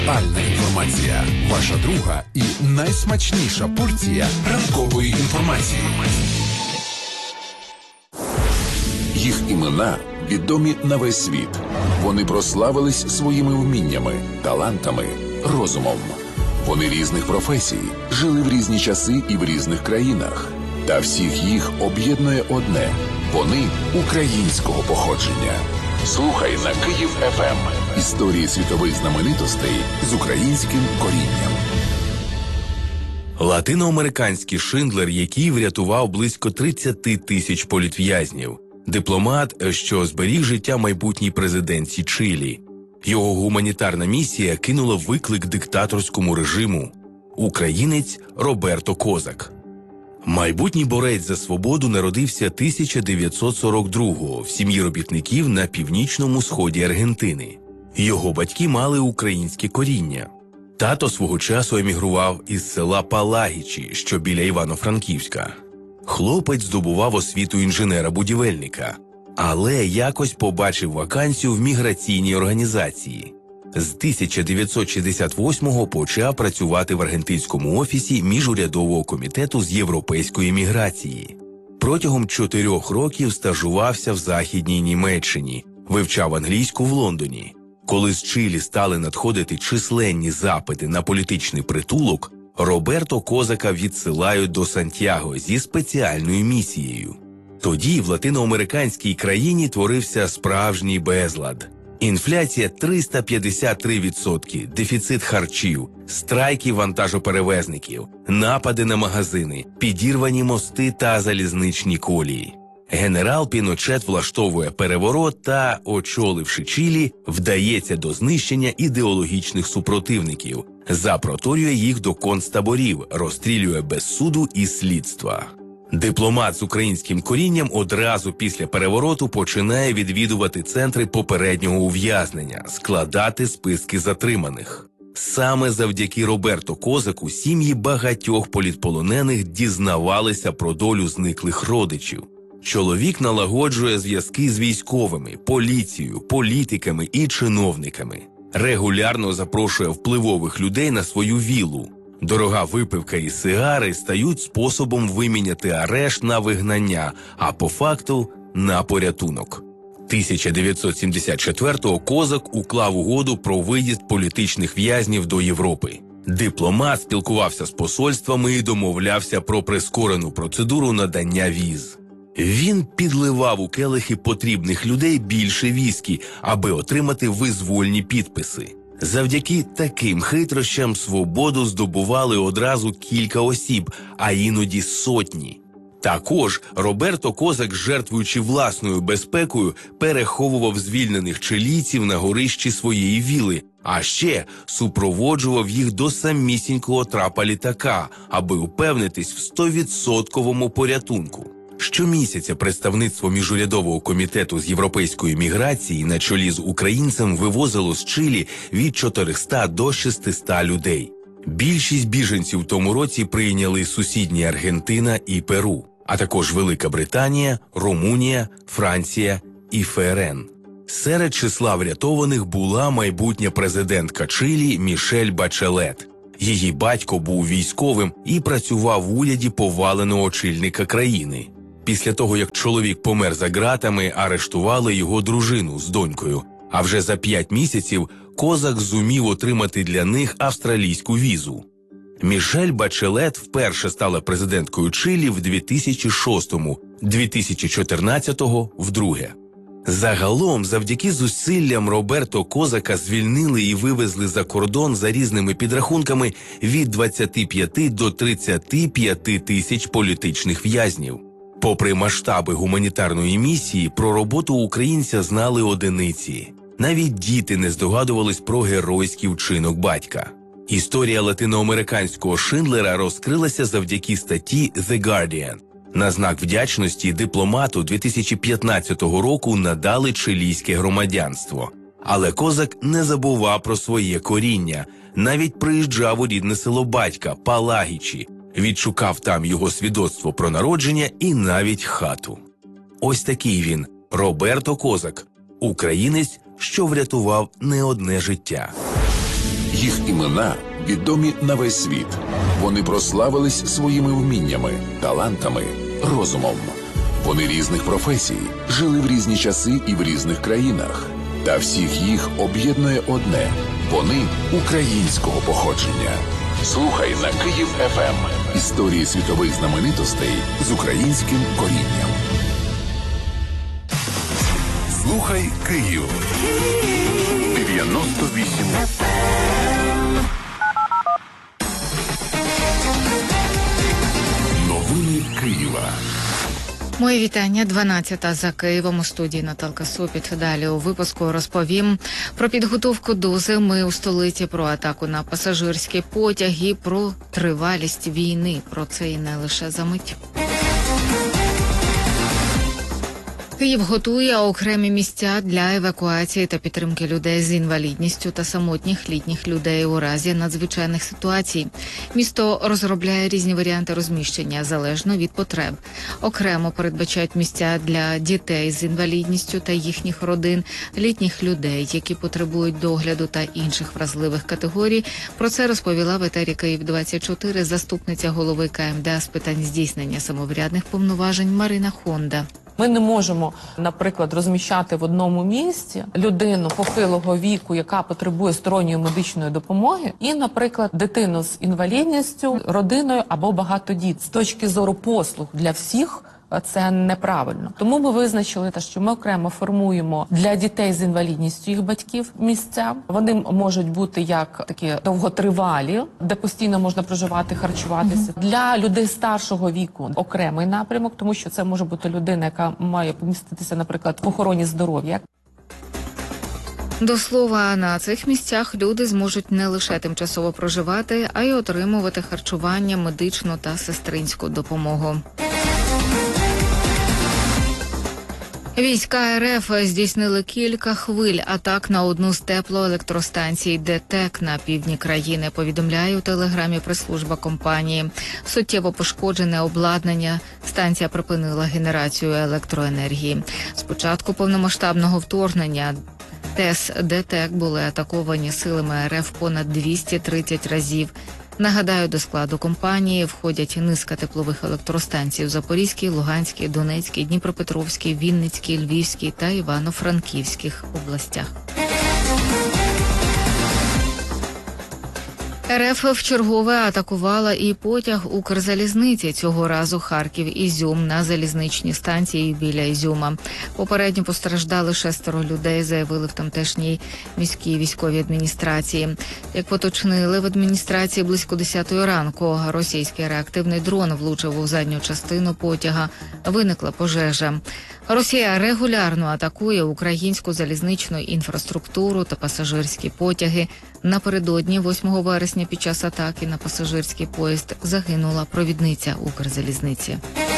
Актуальна інформація. Ваша друга і найсмачніша порція ранкової інформації. Їх імена відомі на весь світ. Вони прославились своїми вміннями, талантами, розумом. Вони різних професій, жили в різні часи і в різних країнах. Та всіх їх об'єднує одне – вони українського походження. Слухай на Київ ФМ. Історії світових знаменитостей з українським корінням. Латиноамериканський Шиндлер, який врятував близько 30 тисяч політв'язнів. Дипломат, що зберіг життя майбутній президентці Чилі. Його гуманітарна місія кинула виклик диктаторському режиму. Українець Роберто Козак. Майбутній борець за свободу народився 1942-го в сім'ї робітників на північному сході Аргентини. Його батьки мали українське коріння. Тато свого часу емігрував із села Палагічі, що біля Івано-Франківська. Хлопець здобував освіту інженера-будівельника, але якось побачив вакансію в міграційній організації. З 1968-го почав працювати в аргентинському офісі Міжурядового комітету з європейської міграції. Протягом 4 років стажувався в Західній Німеччині, вивчав англійську в Лондоні. Коли з Чилі стали надходити численні запити на політичний притулок, Роберто Козака відсилають до Сантьяго зі спеціальною місією. Тоді в латиноамериканській країні творився справжній безлад. Інфляція 353%, дефіцит харчів, страйки вантажоперевезників, напади на магазини, підірвані мости та залізничні колії. Генерал Піночет влаштовує переворот та, очоливши Чилі, вдається до знищення ідеологічних супротивників, запроторює їх до концтаборів, розстрілює без суду і слідства. Дипломат з українським корінням одразу після перевороту починає відвідувати центри попереднього ув'язнення, складати списки затриманих. Саме завдяки Роберто Козаку сім'ї багатьох політполонених дізнавалися про долю зниклих родичів. Чоловік налагоджує зв'язки з військовими, поліцією, політиками і чиновниками. Регулярно запрошує впливових людей на свою віллу. Дорога випивка і сигари стають способом виміняти арешт на вигнання, а по факту – на порятунок. 1974-го Козак уклав угоду про виїзд політичних в'язнів до Європи. Дипломат спілкувався з посольствами і домовлявся про прискорену процедуру надання віз. Він підливав у келихи потрібних людей більше віскі, аби отримати визвольні підписи. Завдяки таким хитрощам свободу здобували одразу кілька осіб, а іноді сотні. Також Роберто Козак, жертвуючи власною безпекою, переховував звільнених чилійців на горищі своєї віли, а ще супроводжував їх до самісінького трапа літака, аби упевнитись в 100% порятунку. Щомісяця представництво Міжурядового комітету з європейської міграції на чолі з українцем вивозило з Чилі від 400 до 600 людей. Більшість біженців в тому році прийняли сусідні Аргентина і Перу, а також Велика Британія, Румунія, Франція і ФРН. Серед числа врятованих була майбутня президентка Чилі Мішель Бачелет. Її батько був військовим і працював в уряді поваленого очільника країни. Після того, як чоловік помер за ґратами, арештували його дружину з донькою. А вже за 5 місяців Козак зумів отримати для них австралійську візу. Мішель Бачелет вперше стала президенткою Чилі в 2006-му, 2014-го – вдруге. Загалом, завдяки зусиллям Роберто Козака звільнили і вивезли за кордон за різними підрахунками від 25 до 35 тисяч політичних в'язнів. Попри масштаби гуманітарної місії, про роботу українця знали одиниці. Навіть діти не здогадувались про геройський вчинок батька. Історія латиноамериканського Шиндлера розкрилася завдяки статті «The Guardian». На знак вдячності дипломату 2015 року надали чилійське громадянство. Але Козак не забував про своє коріння, навіть приїжджав у рідне село батька – Палагічі, відшукав там його свідоцтво про народження і навіть хату. Ось такий він – Роберто Козак, українець, що врятував не одне життя. Їх імена відомі на весь світ. Вони прославились своїми вміннями, талантами, розумом. Вони різних професій, жили в різні часи і в різних країнах. Та всіх їх об'єднує одне – вони українського походження. Слухай на Київ ФМ. Історії світових знаменитостей з українським корінням. Слухай Київ. 98 FM. Новини Києва. Моє вітання. 12-та за Києвом. У студії Наталка Сопіт. Далі у випуску розповім про підготовку до зими у столиці, про атаку на пасажирські потяги, про тривалість війни. Про це і не лише за мить. Київ готує окремі місця для евакуації та підтримки людей з інвалідністю та самотніх літніх людей у разі надзвичайних ситуацій. Місто розробляє різні варіанти розміщення залежно від потреб. Окремо передбачають місця для дітей з інвалідністю та їхніх родин, літніх людей, які потребують догляду та інших вразливих категорій. Про це розповіла в етері Київ-24 заступниця голови КМДА з питань здійснення самоврядних повноважень Марина Хонда. Ми не можемо, наприклад, розміщати в одному місці людину похилого віку, яка потребує сторонньої медичної допомоги, і, наприклад, дитину з інвалідністю, родиною або багатодіт. З точки зору послуг для всіх це неправильно. Тому ми визначили, що ми окремо формуємо для дітей з інвалідністю їх батьків місця. Вони можуть бути як такі довготривалі, де постійно можна проживати, харчуватися. Для людей старшого віку окремий напрямок, тому що це може бути людина, яка має поміститися, наприклад, в охороні здоров'я. До слова, на цих місцях люди зможуть не лише тимчасово проживати, а й отримувати харчування, медичну та сестринську допомогу. Війська РФ здійснили кілька хвиль атак на одну з теплоелектростанцій ДТЕК на півдні країни, повідомляє у телеграмі прес-служба компанії. Суттєво пошкоджене обладнання, станція припинила генерацію електроенергії. З початку повномасштабного вторгнення ТЕС ДТЕК були атаковані силами РФ понад 230 разів. Нагадаю, до складу компанії входять низка теплових електростанцій у Запорізькій, Луганській, Донецькій, Дніпропетровській, Вінницькій, Львівській та Івано-Франківських областях. РФ вчергове атакувала і потяг Укрзалізниці, цього разу Харків-Ізюм на залізничній станції біля Ізюма. Попередньо постраждали 6 людей, заявили в тамтешній міській військовій адміністрації. Як поточнили в адміністрації, близько 10-ї ранку російський реактивний дрон влучив у задню частину потяга. Виникла пожежа. Росія регулярно атакує українську залізничну інфраструктуру та пасажирські потяги. Напередодні 8 вересня під час атаки на пасажирський поїзд загинула провідниця Укрзалізниці.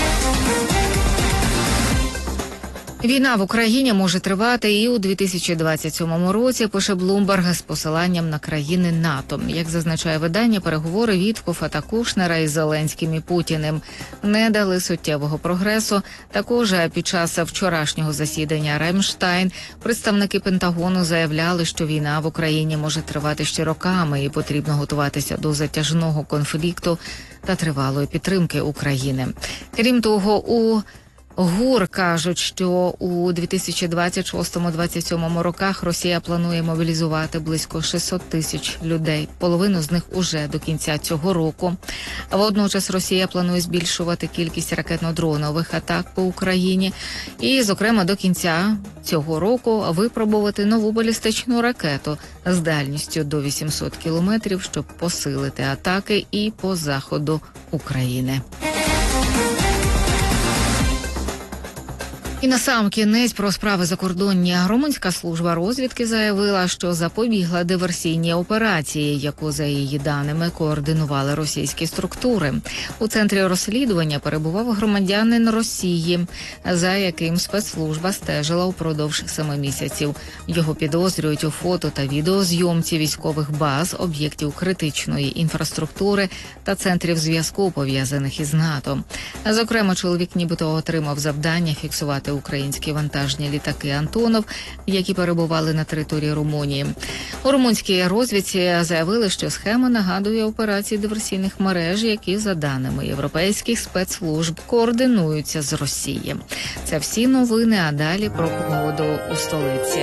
Війна в Україні може тривати і у 2027 році, пише Блумберг з посиланням на країни НАТО. Як зазначає видання, переговори Віткофа та Кушнера із Зеленським і Путіним не дали суттєвого прогресу. Також під час вчорашнього засідання Рамштайн представники Пентагону заявляли, що війна в Україні може тривати ще роками і потрібно готуватися до затяжного конфлікту та тривалої підтримки України. Крім того, у ГУР кажуть, що у 2026-2027 роках Росія планує мобілізувати близько 600 тисяч людей. Половину з них уже до кінця цього року. Водночас Росія планує збільшувати кількість ракетно-дронових атак по Україні і, зокрема, до кінця цього року випробувати нову балістичну ракету з дальністю до 800 кілометрів, щоб посилити атаки і по заходу України. І насамкінець про справи закордонні. Румунська служба розвідки заявила, що запобігла диверсійній операції, яку, за її даними, координували російські структури. У центрі розслідування перебував громадянин Росії, за яким спецслужба стежила упродовж 7 місяців. Його підозрюють у фото та відеозйомці військових баз, об'єктів критичної інфраструктури та центрів зв'язку, пов'язаних із НАТО. Зокрема, чоловік нібито отримав завдання фіксувати знищити українські вантажні літаки «Антонов», які перебували на території Румунії. У румунській розвідці заявили, що схема нагадує операції диверсійних мереж, які, за даними європейських спецслужб, координуються з Росії. Це всі новини, а далі про погоду у столиці.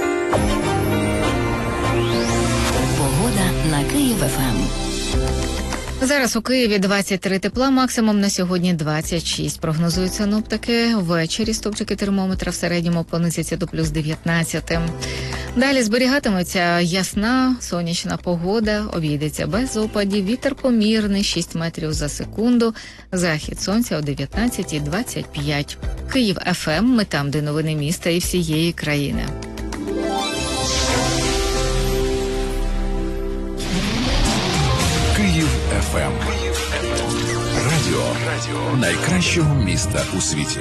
Погода на Київ-ФМ. Зараз у Києві 23 тепла, максимум на сьогодні 26. Прогнозують синоптики. Ввечері стопчики термометра в середньому понизяться до плюс 19. Далі зберігатиметься ясна сонячна погода, обійдеться без опадів, вітер помірний 6 метрів за секунду, захід сонця о 19:25. Київ-ФМ, ми там, де новини міста і всієї країни. Київ ФМ. Радіо найкращого міста у світі.